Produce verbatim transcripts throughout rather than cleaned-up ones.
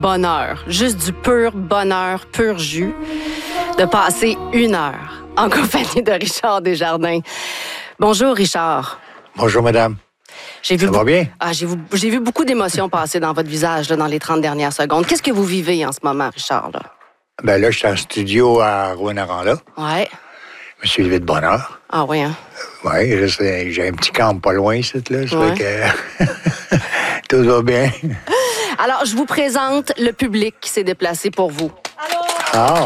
bonheur, juste du pur bonheur, pur jus, de passer une heure en compagnie de Richard Desjardins. Bonjour, Richard. Bonjour, madame. J'ai vu Ça va bien? Ah, j'ai, vu... j'ai vu beaucoup d'émotions passer dans votre visage là, dans les trente dernières secondes. Qu'est-ce que vous vivez en ce moment, Richard? Là? Ben là, je suis en studio à Rouyn-Noranda. Ouais. Je me suis levé de bonne heure. Ah oui, hein? Oui, j'ai un petit camp pas loin ici, là. Ça ouais. fait que tout va bien. Alors, je vous présente le public qui s'est déplacé pour vous. Ah!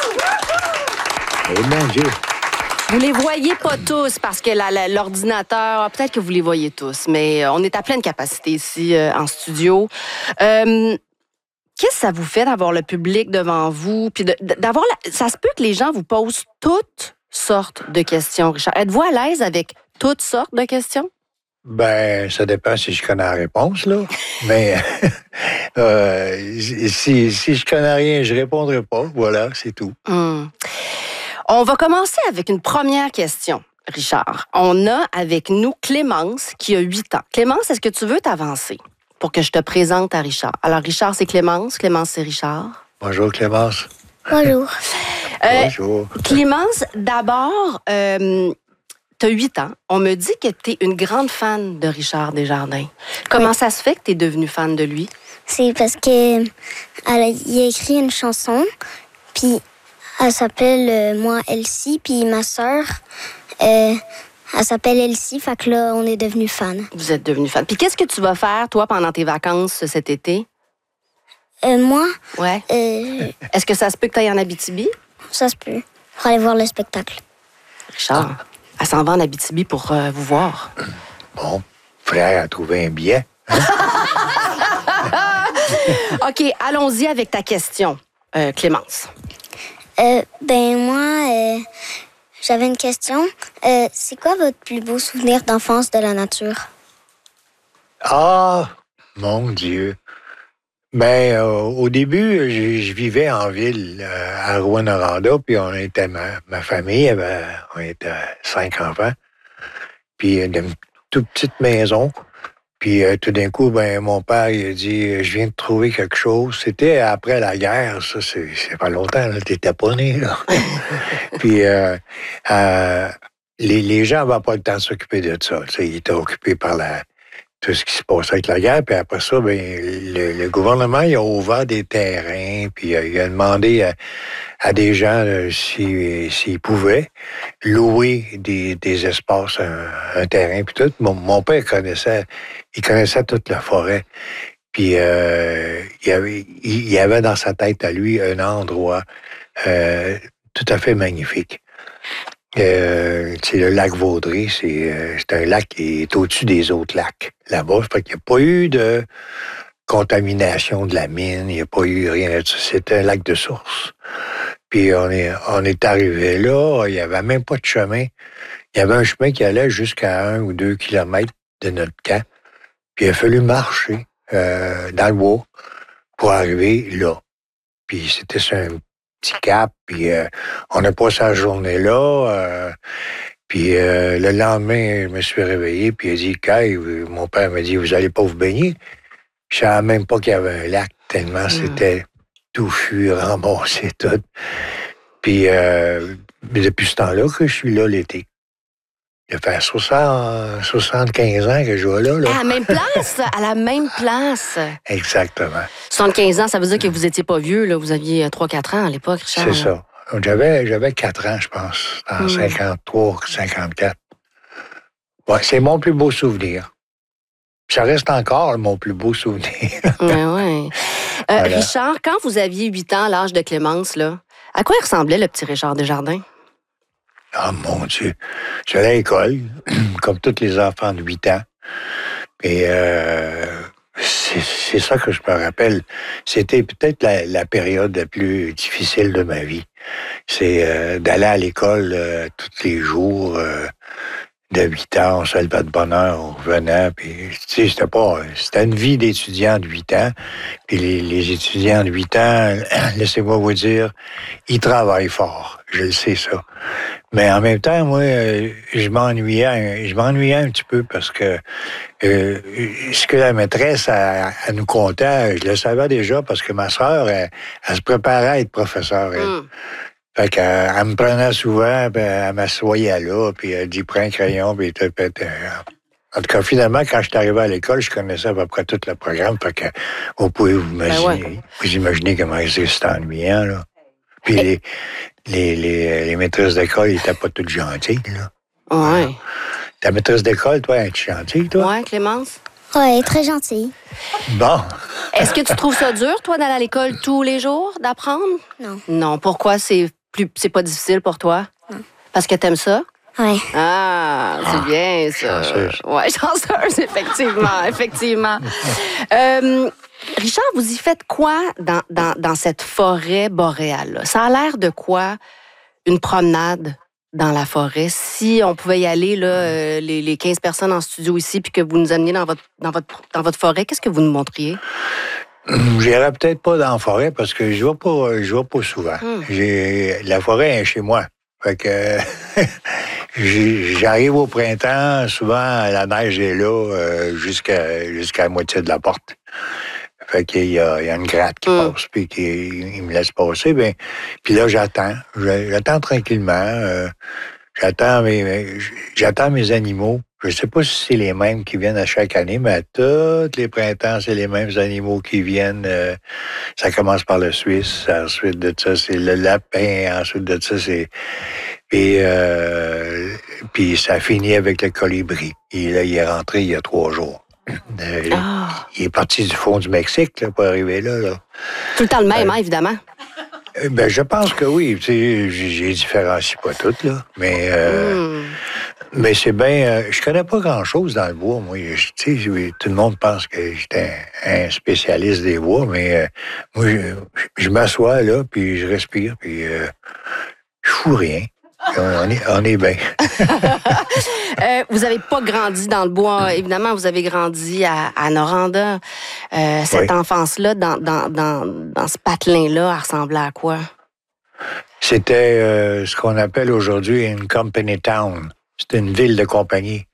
Eh bien, Dieu! Vous les voyez pas tous parce que la, la, l'ordinateur, peut-être que vous les voyez tous, mais on est à pleine capacité ici euh, en studio. Euh, qu'est-ce que ça vous fait d'avoir le public devant vous? Puis de, d'avoir la... Ça se peut que les gens vous posent toutes sortes de questions, Richard. Êtes-vous à l'aise avec toutes sortes de questions? Ben, ça dépend si je connais la réponse, là. Mais euh, si, si je connais rien, je répondrai pas. Voilà, c'est tout. Hum. On va commencer avec une première question, Richard. On a avec nous Clémence, qui a huit ans. Clémence, est-ce que tu veux t'avancer pour que je te présente à Richard? Alors, Richard, c'est Clémence. Clémence, c'est Richard. Bonjour, Clémence. Bonjour. Euh, Bonjour. Clémence, d'abord, euh, tu as huit ans. On me dit que tu es une grande fan de Richard Desjardins. Comment oui. ça se fait que tu es devenue fan de lui? C'est parce qu'il a écrit une chanson, puis elle s'appelle euh, Moi Elsie, puis ma sœur, euh, elle s'appelle Elsie, fait que là, on est devenus fans. Vous êtes devenus fans. Puis qu'est-ce que tu vas faire, toi, pendant tes vacances cet été? Euh, moi? Ouais. Euh, Est-ce que ça se peut que tu ailles en Abitibi? Ça se peut. Pour aller voir le spectacle. Richard, ah. elle s'en va en Abitibi pour euh, vous voir. Bon, frère a trouvé un billet. Hein? OK, allons-y avec ta question, euh, Clémence. Euh, ben moi, euh, j'avais une question. Euh, c'est quoi votre plus beau souvenir d'enfance de la nature? Ah, mon Dieu. Ben, euh, au début, je, je vivais en ville, euh, à Rouyn-Noranda, puis on était, ma, ma famille, avait, on était cinq enfants, puis une toute petite maison. Puis euh, tout d'un coup, ben mon père, il a dit, je viens de trouver quelque chose. C'était après la guerre, ça, c'est, c'est pas longtemps, là, t'étais pas né, là. Puis euh, euh, les, les gens n'avaient pas le temps de s'occuper de ça. T'sais, ils étaient occupés par la, tout ce qui se passait avec la guerre. Puis après ça, ben le, le gouvernement, il a ouvert des terrains, puis euh, il a demandé à, à des gens euh, s'ils, s'ils pouvaient louer des, des espaces, un, un terrain, puis tout. Mon, mon père connaissait, il connaissait toute la forêt. Puis euh, il, avait, il y avait dans sa tête à lui un endroit euh, tout à fait magnifique. Euh, c'est le lac Vaudrey, c'est, euh, c'est un lac qui est au-dessus des autres lacs là-bas. Fait qu'il n'y a pas eu de contamination de la mine, il n'y a pas eu rien là-dessus. C'était un lac de source. Puis on est, on est arrivé là, il n'y avait même pas de chemin. Il y avait un chemin qui allait jusqu'à un ou deux kilomètres de notre camp. Puis il a fallu marcher euh, dans le bois pour arriver là. Puis c'était sur un petit cap, puis euh, on a passé la journée là. Euh, puis euh, le lendemain, je me suis réveillé, puis il a dit, Kay, mon père m'a dit, vous allez pas vous baigner? Je savais même pas qu'il y avait un lac, tellement mmh. c'était touffu, remboursé, tout. Puis euh, depuis ce temps-là que je suis là l'été. Il fait soixante, soixante-quinze ans que je vois là, là. À la même place? À la même place? Exactement. soixante-quinze ans, ça veut dire que vous n'étiez pas vieux, là. Vous aviez trois quatre ans à l'époque, Richard. C'est ça. J'avais, j'avais quatre ans, je pense, en mmh. cinquante-trois, cinquante-quatre. Ouais, c'est mon plus beau souvenir. Ça reste encore mon plus beau souvenir. Oui, oui. Euh, voilà. Richard, quand vous aviez huit ans, l'âge de Clémence, là, à quoi il ressemblait le petit Richard Desjardins? Ah, oh, mon Dieu. J'allais à l'école, comme tous les enfants de huit ans. Et euh, c'est, c'est ça que je me rappelle. C'était peut-être la, la période la plus difficile de ma vie. C'est euh, d'aller à l'école euh, tous les jours. Euh, de huit ans, on se levait de bonne heure, on revenait. Puis, tu sais, c'était pas... C'était une vie d'étudiant de huit ans. Puis les, les étudiants de huit ans, laissez-moi vous dire, ils travaillent fort. Je le sais, ça. Mais en même temps, moi, euh, je m'ennuyais, je m'ennuyais un petit peu parce que euh, ce que la maîtresse, elle, elle nous contait, je le savais déjà parce que ma soeur, elle, elle se préparait à être professeure, elle. Mm. Fait qu'elle elle me prenait souvent, puis elle m'assoyait là, puis elle dit, prends un crayon, puis tout. Puis, euh, en tout cas, finalement, quand je suis arrivé à l'école, je connaissais à peu près tout le programme, fait que vous pouvez vous imaginer, Ben ouais. vous imaginez comment c'était ennuyant, là. Puis les, les, les, les maîtresses d'école, ils n'étaient pas toutes gentilles, là. Ouais. Ta maîtresse d'école, toi, es-tu gentille, toi? Ouais, Clémence? Oui, très gentil. Bon. Est-ce que tu trouves ça dur, toi, d'aller à l'école tous les jours, d'apprendre? Non. Non. Pourquoi c'est plus c'est pas difficile pour toi? Non. Parce que t'aimes ça? Oui. Ah, c'est Ah, bien, ça. chanceuse. Ouais, chanceuse, effectivement, effectivement. Euh, Richard, vous y faites quoi dans, dans, dans cette forêt boréale-là? Ça a l'air de quoi, une promenade dans la forêt? Si on pouvait y aller, là, euh, les, les quinze personnes en studio ici, puis que vous nous ameniez dans votre, dans votre, dans votre forêt, qu'est-ce que vous nous montriez? J'irai peut-être pas dans la forêt parce que je vais pas, je vais pas souvent. Hmm. J'ai, la forêt est chez moi. Fait que j'ai- j'arrive au printemps, souvent la neige est là euh, jusqu'à jusqu'à la moitié de la porte. Fait qu'il y a, il y a une gratte qui Mm. passe puis qui il me laisse passer. Ben, puis là j'attends, Je- j'attends tranquillement. euh, j'attends mes, j'attends mes animaux. Je sais pas si c'est les mêmes qui viennent à chaque année, mais à tous les printemps, c'est les mêmes animaux qui viennent. euh, ça commence par le Suisse, ensuite de ça, c'est le lapin, ensuite de ça, c'est... Puis, euh, puis ça finit avec le colibri. Et là, il est rentré il y a trois jours. Euh, Ah, Il est parti du fond du Mexique là, pour arriver là. là. tout le temps le même, hein, évidemment. Euh, Ben, je pense que oui. Tu sais, j'ai j'ai différencie pas toutes, là. Mais, euh, Hmm. mais c'est bien... euh, je connais pas grand-chose dans le bois, moi. Je- Tu sais, je- tout le monde pense que j'étais un, un spécialiste des bois, mais euh, moi, je, je m'assois là, puis je respire, puis euh, je fous rien. On est, on est bien. Euh, vous n'avez pas grandi dans le bois, évidemment, vous avez grandi à, à Noranda. Euh, cette Oui. enfance-là, dans, dans, dans, dans ce patelin-là, elle ressemblait à quoi? C'était euh, ce qu'on appelle aujourd'hui une company town. C'était une ville de compagnie.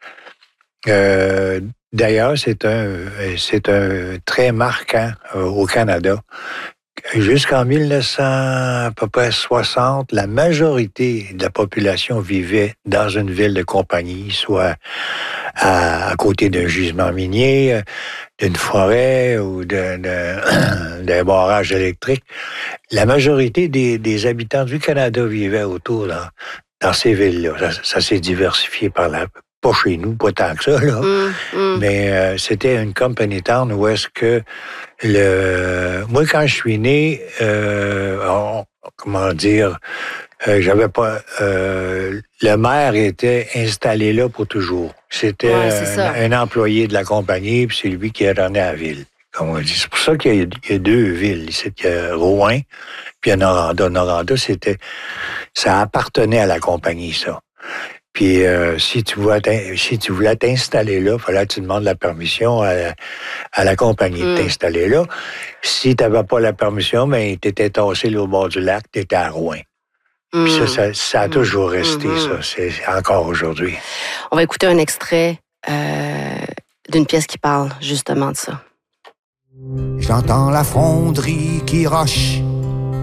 Euh, D'ailleurs, c'est un, c'est un trait marquant euh, au Canada. Jusqu'en mille neuf cents, à peu près soixante, la majorité de la population vivait dans une ville de compagnie, soit à, à côté d'un gisement minier, euh, d'une forêt ou d'un, d'un, d'un barrage électrique. La majorité des, des habitants du Canada vivaient autour, là, dans ces villes-là. Ça, ça s'est diversifié par là. Pas chez nous, pas tant que ça, là. Hum, hum. Mais euh, c'était une company town où est-ce que le moi quand je suis né, euh, on- comment dire, euh, j'avais pas euh, le maire était installé là pour toujours. C'était Ouais, c'est ça. un, un employé de la compagnie, puis c'est lui qui a donné la ville. Comme on dit. C'est pour ça qu'il y a, il y a deux villes. Ici, il y a Rouen, puis il y a Noranda. Noranda, c'était ça appartenait à la compagnie, ça. Puis euh, si tu voulais t'in- si tu voulais t'installer là, il fallait que tu demandes la permission à, à la compagnie de Mm. t'installer là. Si tu n'avais pas la permission, ben, tu étais tassé là, au bord du lac, tu étais à Rouen. Puis ça, Hum. ça, ça a toujours resté, Mhm. ça. C'est encore aujourd'hui. On va écouter un extrait euh, d'une pièce qui parle justement de ça. J'entends la fonderie qui roche